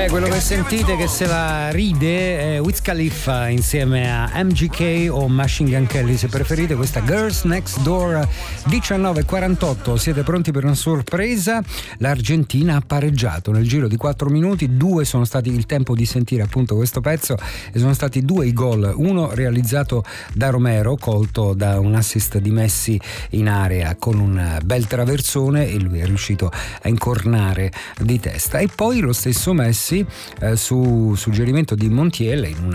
Quello che sentite che se la ride è Wiz Khalifa insieme a MGK o Machine Gun Kelly se preferite. Questa Girls Next Door. 19:48, siete pronti per una sorpresa? L'Argentina ha pareggiato nel giro di 4 minuti. 2 sono stati il tempo di sentire appunto questo pezzo e sono stati 2 i gol, uno realizzato da Romero, colto da un assist di Messi in area con un bel traversone e lui è riuscito a incornare di testa, e poi lo stesso Messi su suggerimento di Montiel in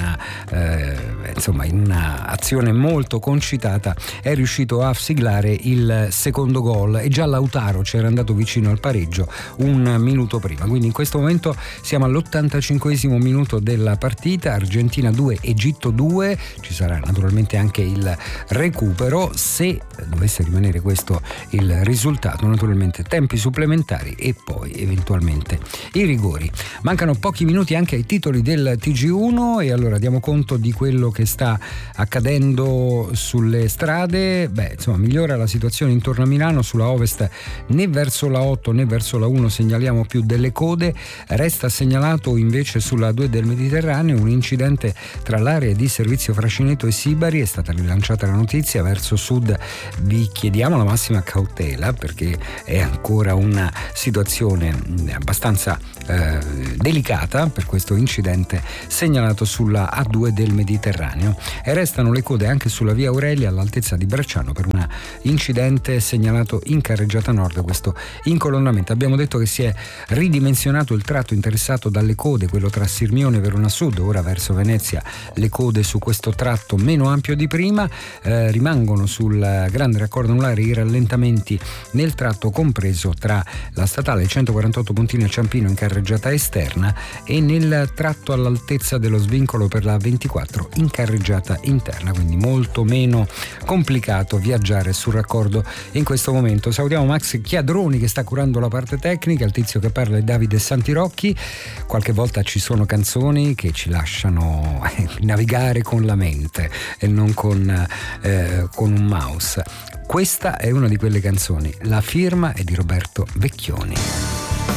una azione molto concitata è riuscito a siglare il secondo gol, e già Lautaro c'era andato vicino al pareggio un minuto prima. Quindi in questo momento siamo all'85esimo minuto della partita, Argentina 2 Egitto 2, ci sarà naturalmente anche il recupero se dovesse rimanere questo il risultato, naturalmente tempi supplementari e poi eventualmente i rigori. Mancano pochi minuti anche ai titoli del TG1 e allora diamo conto di quello che sta accadendo sulle strade. Migliora la situazione intorno a Milano, sulla Ovest né verso la 8 né verso la 1 segnaliamo più delle code, resta segnalato invece sulla 2 del Mediterraneo un incidente tra l'area di servizio Frascineto e Sibari, è stata rilanciata la notizia, verso sud vi chiediamo la massima cautela perché è ancora una situazione abbastanza delicata per questo incidente segnalato sulla A2 del Mediterraneo, e restano le code anche sulla via Aurelia all'altezza di Bracciano per un incidente segnalato in carreggiata nord, questo incolonnamento. Abbiamo detto che si è ridimensionato il tratto interessato dalle code, quello tra Sirmione e Verona Sud, ora verso Venezia le code su questo tratto meno ampio di prima, rimangono sul grande raccordo anulare i rallentamenti nel tratto compreso tra la statale 148 Pontine a Ciampino in carreggiata esterna e nel tratto all'altezza dello svincolo per la 24 in carreggiata interna, quindi molto meno complicato viaggiare sul raccordo in questo momento. Salutiamo Max Chiadroni che sta curando la parte tecnica, il tizio che parla è Davide Santirocchi. Qualche volta ci sono canzoni che ci lasciano navigare con la mente e non con un mouse. Questa è una di quelle canzoni, la firma è di Roberto Vecchioni.